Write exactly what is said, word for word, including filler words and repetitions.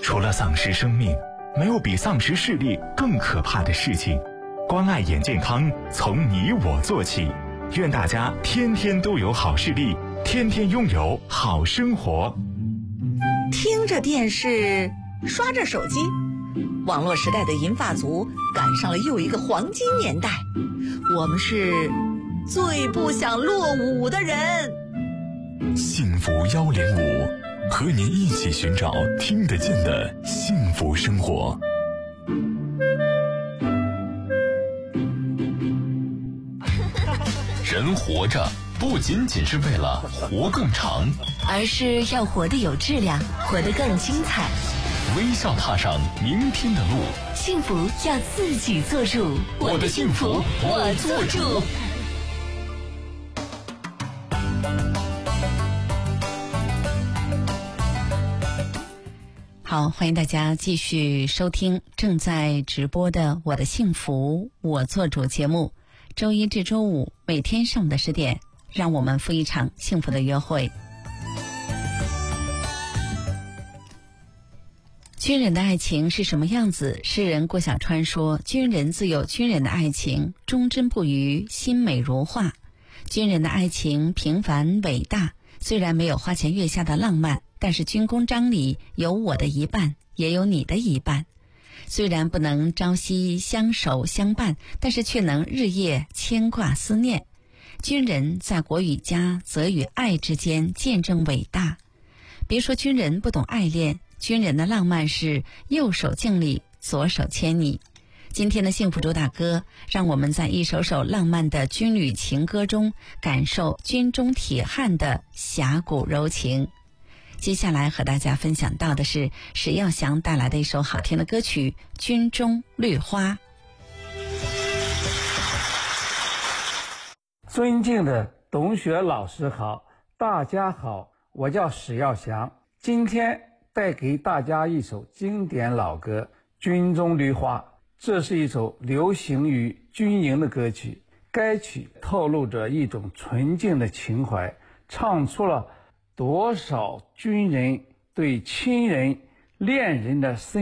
除了丧失生命，没有比丧失视力更可怕的事情。关爱眼健康，从你我做起。愿大家天天都有好视力，天天拥有好生活。 听着电视，刷着手机，网络时代的银发族赶上了又一个黄金年代。我们是最不想落伍的人。 幸福幺零五，和您一起寻找听得见的幸福生活。人活着不仅仅是为了活更长， 而是要活得有质量，活得更精彩。 微笑踏上明天的路， 幸福要自己做主。 我的幸福我做主。 好，欢迎大家继续收听正在直播的《我的幸福我做主》节目。周一至周五每天上午的十点，让我们赴一场幸福的约会。军人的爱情是什么样子？诗人郭小川说，军人自有军人的爱情，忠贞不渝，心美如画。军人的爱情平凡伟大，虽然没有花前月下的浪漫，但是军功章里有我的一半，也有你的一半。虽然不能朝夕相守相伴，但是却能日夜牵挂思念。军人在国与家、责与爱之间见证伟大。别说军人不懂爱恋，军人的浪漫是右手敬礼，左手牵你。今天的幸福主打歌，让我们在一首首浪漫的军旅情歌中，感受军中铁汉的侠骨柔情。接下来和大家分享到的是史耀祥带来的一首好听的歌曲《军中绿花》。 尊敬的董雪老师好，大家好，我叫史耀祥，今天带给大家一首经典老歌《军中绿花》。这是一首流行于军营的歌曲，该曲透露着一种纯净的情怀，唱出了多少军人对亲人恋人的深